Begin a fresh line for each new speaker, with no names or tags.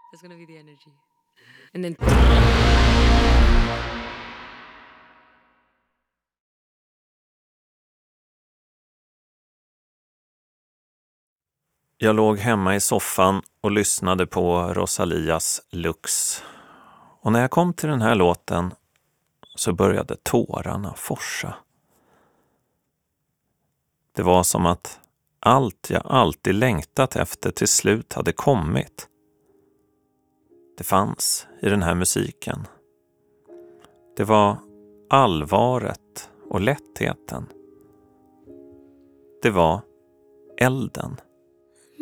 That's gonna be the energy. And then
Jag låg hemma i soffan och lyssnade på Rosalias Lux. Och när jag kom till den här låten så började tårarna forsa. Det var som att allt jag alltid längtat efter till slut hade kommit. Det fanns i den här musiken. Det var allvaret och lättheten. Det var elden.